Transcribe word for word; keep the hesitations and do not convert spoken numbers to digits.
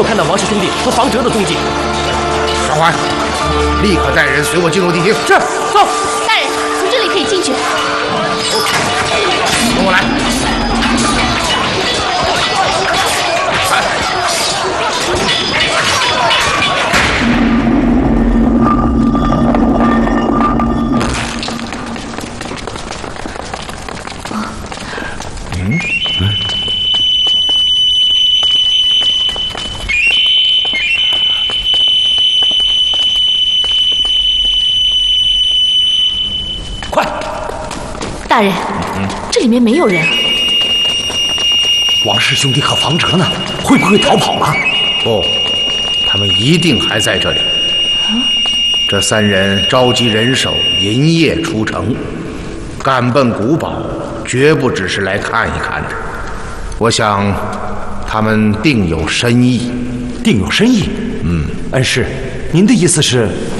看到王氏兄弟和房哲的踪迹。 小环，立刻带人随我进入地厅。 是，走。 大人，从这里可以进去。 跟我来。嗯嗯。 快！ 大人， 嗯、 这里面没有人。 王氏兄弟和房哲呢？会不会逃跑了？ 不，他们一定还在这里。这三人召集人手，连夜出城，赶奔古堡，绝不只是来看一看的。我想，他们定有深意。 定有深意？ 嗯， 恩师，您的意思是？